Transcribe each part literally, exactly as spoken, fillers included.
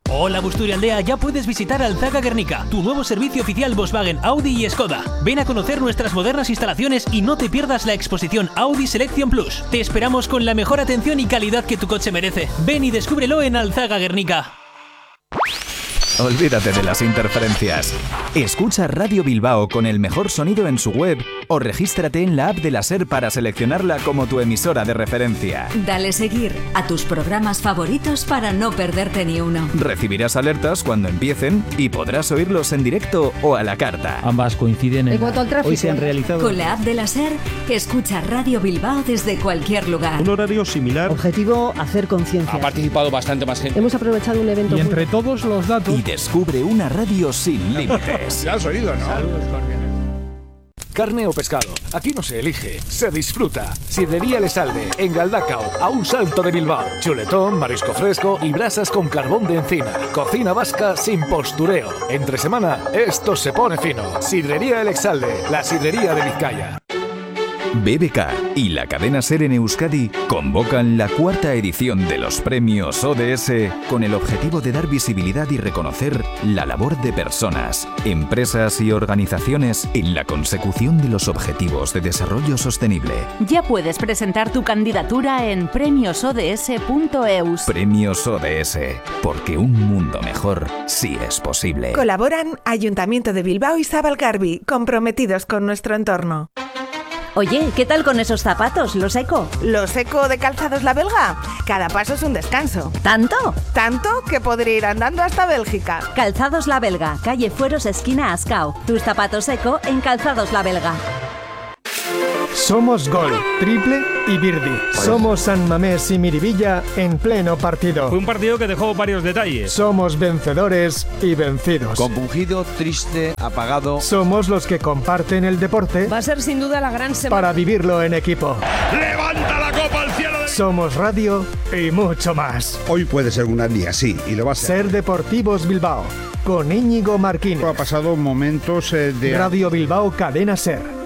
Hola Busturialdea, ya puedes visitar Alzaga Guernica, tu nuevo servicio oficial Volkswagen, Audi y Skoda. Ven a conocer nuestras modernas instalaciones y no te pierdas la exposición Audi Selection Plus. Te esperamos con la mejor atención y calidad que tu coche merece. Ven y descúbrelo en Alzaga Guernica. Olvídate de las interferencias. Escucha Radio Bilbao con el mejor sonido en su web o regístrate en la app de la SER para seleccionarla como tu emisora de referencia. Dale seguir a tus programas favoritos para no perderte ni uno. Recibirás alertas cuando empiecen y podrás oírlos en directo o a la carta. Ambas coinciden en... En cuanto al tráfico, hoy se han realizado... Con la app de la SER, escucha Radio Bilbao desde cualquier lugar. Un horario similar. Objetivo, hacer conciencia. Ha participado bastante más gente. Hemos aprovechado un evento... Y entre todos los datos... Y descubre una radio sin límites. Ya has oído, ¿no? Saludos, Carne o pescado, aquí no se elige, se disfruta. Sidrería El Salve, en Galdacao, a un salto de Bilbao. Chuletón, marisco fresco y brasas con carbón de encina. Cocina vasca sin postureo. Entre semana, esto se pone fino. Sidrería El Salve, la sidrería de Vizcaya. B B K y la cadena SER en Euskadi convocan la cuarta edición de los premios O D S con el objetivo de dar visibilidad y reconocer la labor de personas, empresas y organizaciones en la consecución de los objetivos de desarrollo sostenible. Ya puedes presentar tu candidatura en premios o d s punto e u s. Premios O D S, porque un mundo mejor sí es posible. Colaboran Ayuntamiento de Bilbao y Zabalgarbi, comprometidos con nuestro entorno. Oye, ¿qué tal con esos zapatos, los Eco? ¿Los Eco de Calzados La Belga? Cada paso es un descanso. ¿Tanto? Tanto que podría ir andando hasta Bélgica. Calzados La Belga, calle Fueros, esquina Ascao. Tus zapatos Eco en Calzados La Belga. Somos Gol, Triple y Birdi. Somos San Mamés y Miribilla en pleno partido. Fue un partido que dejó varios detalles. Somos vencedores y vencidos. Compungido, triste, apagado. Somos los que comparten el deporte. Va a ser sin duda la gran semana. Para vivirlo en equipo. ¡Levanta la copa al cielo! De... Somos radio y mucho más. Hoy puede ser un día así y lo va a ser. Ser Deportivos Bilbao con Íñigo Marquín. Ha pasado momentos eh, de... Radio Bilbao Cadena SER.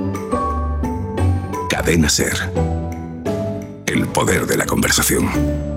Cadena SER. El poder de la conversación.